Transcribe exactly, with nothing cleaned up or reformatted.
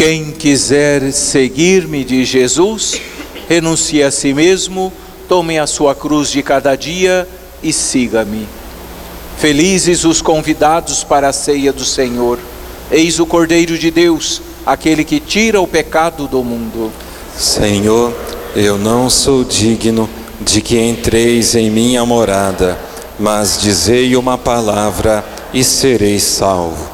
Quem quiser seguir-me, diz Jesus, renuncie a si mesmo, tome a sua cruz de cada dia e siga-me. Felizes os convidados para a ceia do Senhor. Eis o Cordeiro de Deus, aquele que tira o pecado do mundo. Senhor, eu não sou digno de que entreis em minha morada, mas dizei uma palavra e serei salvo.